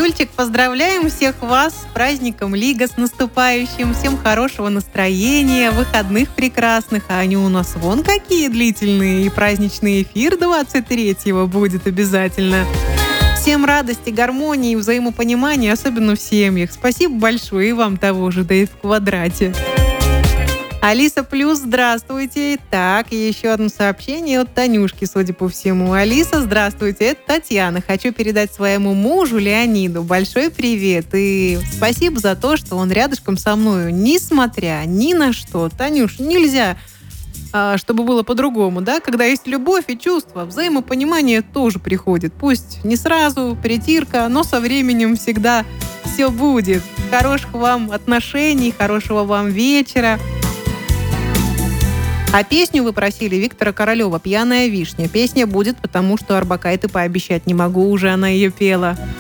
Ольчик, поздравляем всех вас с праздником Лига, с наступающим. Всем хорошего настроения, выходных прекрасных. А они у нас вон какие длительные. И праздничный эфир 23-го будет обязательно. Всем радости, гармонии, взаимопонимания, особенно в семьях. Спасибо большое и вам того же, да и в квадрате. Алиса Плюс, здравствуйте. Так, и еще одно сообщение от Танюшки, судя по всему. Алиса, здравствуйте, это Татьяна. Хочу передать своему мужу Леониду большой привет. И спасибо за то, что он рядышком со мной, несмотря ни на что. Танюш, нельзя, чтобы было по-другому, да? Когда есть любовь и чувство, взаимопонимание тоже приходит. Пусть не сразу, притирка, но со временем всегда все будет. Хороших вам отношений, хорошего вам вечера. А песню вы просили Виктора Королева «Пьяная вишня». Песня будет, потому что Орбакайте пообещать не могу, уже она ее пела.